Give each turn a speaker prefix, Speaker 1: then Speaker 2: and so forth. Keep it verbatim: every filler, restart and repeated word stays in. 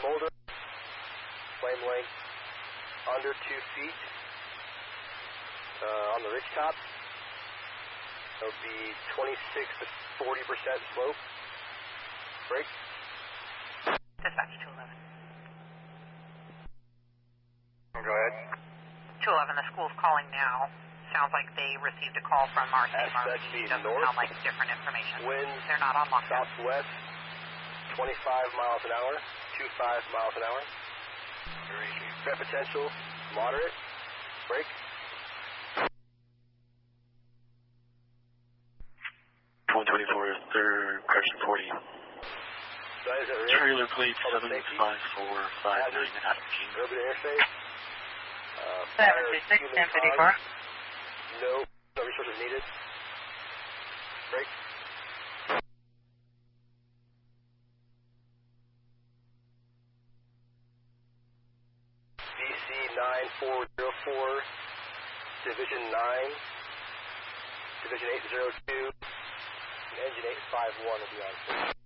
Speaker 1: Molder, flame length under two feet uh, on the ridge top. It'll be twenty-six to forty percent slope. Break.
Speaker 2: Dispatch two eleven.
Speaker 1: Go ahead.
Speaker 2: two eleven, the school's calling now. Sounds like they received a call from our same R P. Doesn't
Speaker 1: north,
Speaker 2: sound like different information.
Speaker 1: Winds
Speaker 2: They're not on lockdown.
Speaker 1: southwest, twenty-five miles an hour, twenty-five miles an hour. Threat potential, moderate. Break.
Speaker 3: one twenty-four, third, correction forty. Trailer plate seven five four five nine Adam King.
Speaker 1: Urban interface. Uh,
Speaker 2: seven two six, ten fifty-four.
Speaker 1: No, no resources needed. Break. D C nine four zero four, Division nine, Division eight zero two, and Engine eight five one will be on.